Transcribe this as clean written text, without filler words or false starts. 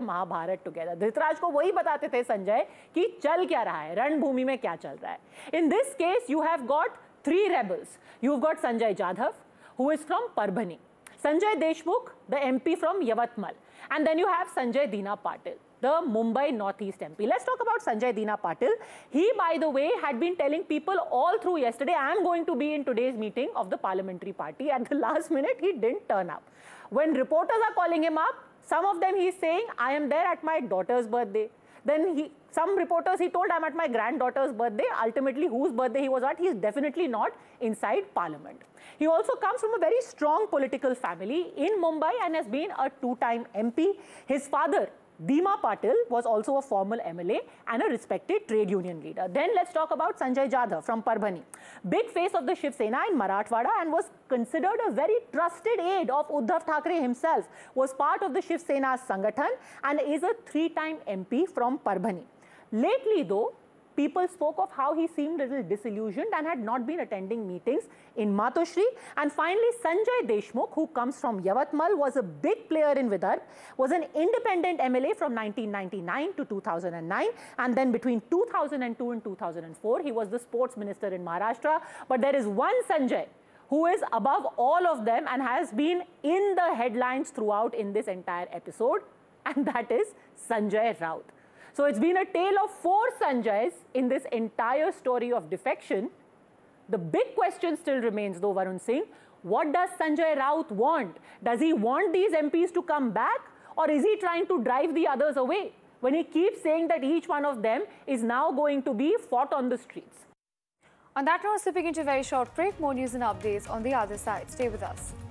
Mahabharat together. Dhritraj को वही बताते थे संजय कि चल क्या रहा है, रणभूमि में क्या चल रहा है. In this case, you have got three rebels. You've got Sanjay Jadhav, who is from Parbhani, Sanjay Deshmukh, the MP from Yavatmal, and then you have Sanjay Dina Patil, the Mumbai Northeast MP. Let's talk about Sanjay Dina Patil. He, by the way, had been telling people all through yesterday, I am going to be in today's meeting of the parliamentary party. At the last minute, he didn't turn up. When reporters are calling him up, some of them he's saying, I am there at my daughter's birthday. Then some reporters he told, I'm at my granddaughter's birthday. Ultimately, whose birthday he was at, he's definitely not inside parliament. He also comes from a very strong political family in Mumbai and has been a two-time MP. His father, Dima Patil, was also a former MLA and a respected trade union leader. Then let's talk about Sanjay Jadhav from Parbhani. Big face of the Shiv Sena in Marathwada and was considered a very trusted aide of Uddhav Thackeray himself, was part of the Shiv Sena's Sangathan and is a three-time MP from Parbhani. Lately though, people spoke of how he seemed a little disillusioned and had not been attending meetings in Matoshri. And finally, Sanjay Deshmukh, who comes from Yavatmal, was a big player in Vidarbha, was an independent MLA from 1999 to 2009. And then between 2002 and 2004, he was the sports minister in Maharashtra. But there is one Sanjay who is above all of them and has been in the headlines throughout in this entire episode, and that is Sanjay Raut. So it's been a tale of four Sanjays in this entire story of defection. The big question still remains though, Varun Singh, what does Sanjay Raut want? Does he want these MPs to come back, or is he trying to drive the others away when he keeps saying that each one of them is now going to be fought on the streets? On that note, slipping into a very short break, more news and updates on the other side. Stay with us.